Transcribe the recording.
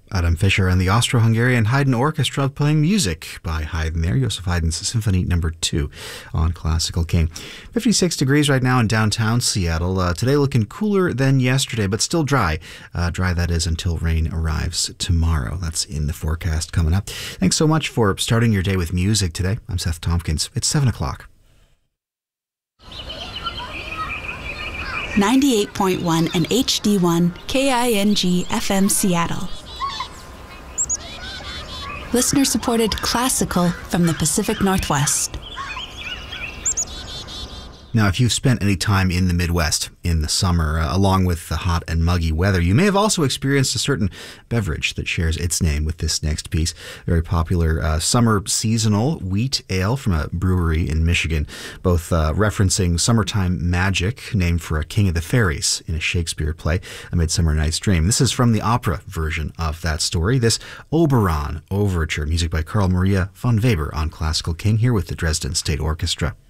Adam Fischer and the Austro-Hungarian Haydn Orchestra playing music by Haydn there. Joseph Haydn's Symphony No. 2 on Classical King. 56 degrees right now in downtown Seattle. Today looking cooler than yesterday, but still dry. Dry, that is, until rain arrives tomorrow. That's in the forecast coming up. Thanks so much for starting your day with music today. I'm Seth Tompkins. It's 7 o'clock. 98.1 and HD1 KING FM Seattle. Listener-supported classical from the Pacific Northwest. Now, if you've spent any time in the Midwest in the summer, along with the hot and muggy weather, you may have also experienced a certain beverage that shares its name with this next piece. Very popular summer seasonal wheat ale from a brewery in Michigan, both referencing summertime magic, named for a king of the fairies in a Shakespeare play, A Midsummer Night's Dream. This is from the opera version of that story, this Oberon Overture, music by Carl Maria von Weber on Classical King, here with the Dresden State Orchestra.